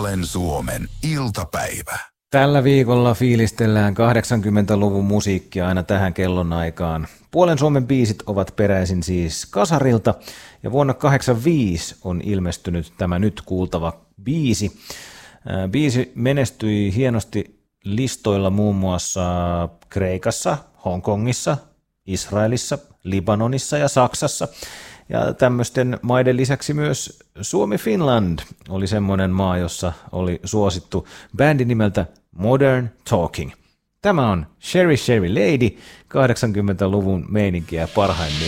Puolen Suomen iltapäivä. Tällä viikolla fiilistellään 80-luvun musiikkia aina tähän kellonaikaan. Puolen Suomen biisit ovat peräisin siis Kasarilta, ja vuonna 1985 on ilmestynyt tämä nyt kuultava biisi. Biisi menestyi hienosti listoilla muun muassa Kreikassa, Hongkongissa, Israelissa, Libanonissa ja Saksassa. Ja tämmöisten maiden lisäksi myös Suomi-Finland oli semmoinen maa, jossa oli suosittu bändi nimeltä Modern Talking. Tämä on Sherry Sherry Lady, 80-luvun meininkiä parhaimmillaan.